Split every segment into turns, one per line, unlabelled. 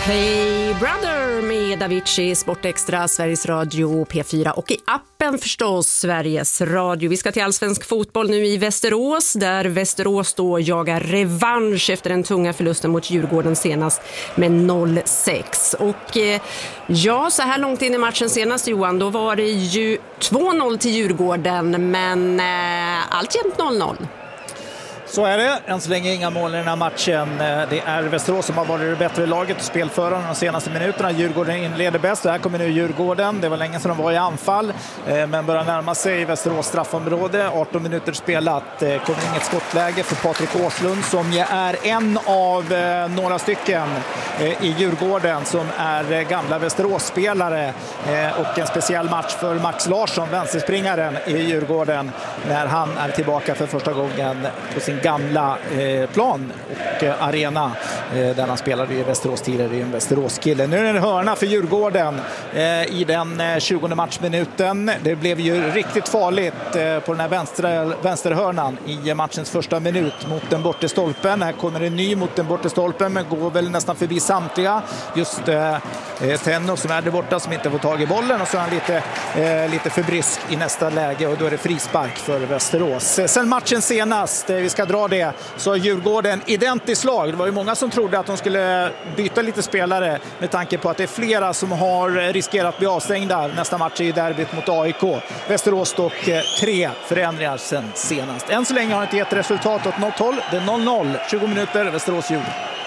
Hey Brother med Avicii, Sportextra, Sveriges Radio, P4 och i appen förstås Sveriges Radio. Vi ska till allsvensk fotboll nu i Västerås, där Västerås då jagar revansch efter den tunga förlusten mot Djurgården senast med 0-6. Och ja, så här långt in i matchen senast, Johan, då var det ju 2-0 till Djurgården, men alltjämt 0-0.
Så är det. Än så länge inga mål i den här matchen. Det är Västerås som har varit det bättre laget och spelföraren de senaste minuterna. Djurgården inleder bäst. Här kommer nu Djurgården. Det var länge sedan de var i anfall, men börjar närma sig Västerås straffområde. 18 minuter spelat. Kommer inget skottläge för Patrik Åslund, som ju är en av några stycken i Djurgården som är gamla Västerås-spelare. Och en speciell match för Max Larsson, vänsterspringaren i Djurgården, när han är tillbaka för första gången på sin gamla plan och arena där han spelade i Västerås tidigare, i en Västeråskille. Nu är det en hörna för Djurgården i den 20:e matchminuten. Det blev ju riktigt farligt på den här vänsterhörnan i matchens första minut mot den bortre stolpen. Här kommer en ny mot den bortre stolpen, men går väl nästan förbi samtliga. Just Tenno som är där borta, som inte får tag i bollen, och så är han lite för brysk i nästa läge, och då är det frispark för Västerås. Sen matchen senast, vi ska dra det, så har Djurgården identiskt lag. Det var ju många som trodde att de skulle byta lite spelare med tanke på att det är flera som har riskerat att bli avstängda nästa match i derbyt mot AIK. Västerås dock 3 förändringar sen senast. Än så länge har det inte gett resultat åt något håll. Det är 0-0, 20 minuter, Västerås-Djurgården.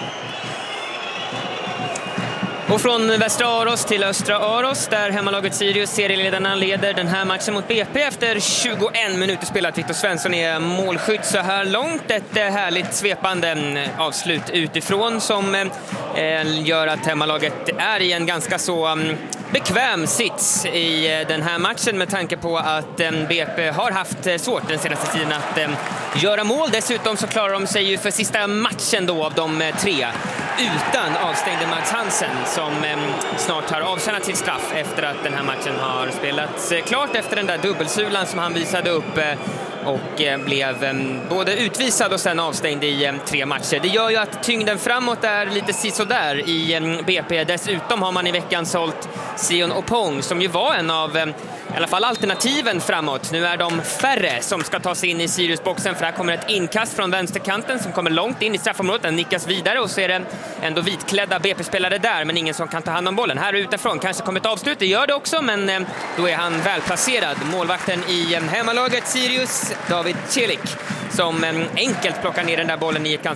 Och från Västra Aros till Östra Aros, där hemmalaget Sirius, serieledarna, leder den här matchen mot BP efter 21 minuter spelat. Viktor Svensson är målskytt så här långt. Ett härligt svepande avslut utifrån som gör att hemmalaget är i en ganska så bekväm sits i den här matchen, med tanke på att BP har haft svårt den senaste tiden att göra mål. Dessutom så klarar de sig ju för sista matchen då av de 3 utan avstängde Max Hansen, som snart har avtjänat sitt straff efter att den här matchen har spelats klart efter den där dubbelsulan som han visade upp och blev både utvisad och sen avstängd i 3 matcher. Det gör ju att tyngden framåt är lite sisådär i BP. Dessutom har man i veckan sålt Sion Opong, som ju var en av i alla fall alternativen framåt. Nu är de färre som ska ta sig in i Siriusboxen, för här kommer ett inkast från vänsterkanten som kommer långt in i straffområdet. Den nickas vidare, och så är det ändå vitklädda BP-spelare där, men ingen som kan ta hand om bollen. Här utifrån kanske kommer ett avslut, det gör det också, men då är han välplacerad. Målvakten i hemmalaget Sirius, David Celik, som enkelt plockar ner den där bollen i ett ganska